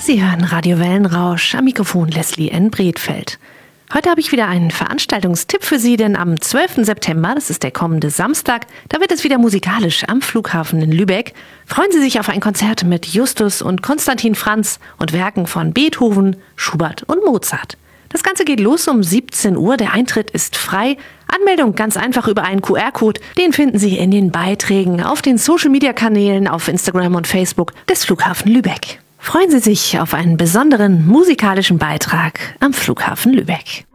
Sie hören Radio Wellenrausch, am Mikrofon Leslie N. Bredfeld. Heute habe ich wieder einen Veranstaltungstipp für Sie, denn am 12. September, das ist der kommende Samstag, da wird es wieder musikalisch am Flughafen in Lübeck. Freuen Sie sich auf ein Konzert mit Justus und Konstantin Franz und Werken von Beethoven, Schubert und Mozart. Das Ganze geht los um 17 Uhr, der Eintritt ist frei. Anmeldung ganz einfach über einen QR-Code, den finden Sie in den Beiträgen auf den Social-Media-Kanälen auf Instagram und Facebook des Flughafen Lübeck. Freuen Sie sich auf einen besonderen musikalischen Beitrag am Flughafen Lübeck.